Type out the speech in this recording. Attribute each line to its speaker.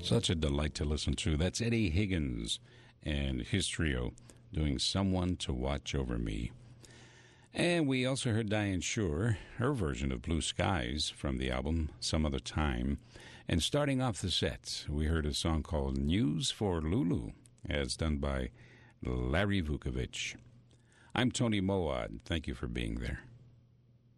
Speaker 1: Such a delight to listen to. That's Eddie Higgins and his trio doing Someone to Watch Over Me. And we also heard Diane Shure, her version of Blue Skies from the album Some Other Time. And starting off the set, we heard a song called News for Lulu, as done by Larry Vukovich. I'm Tony Moad. Thank you for being there.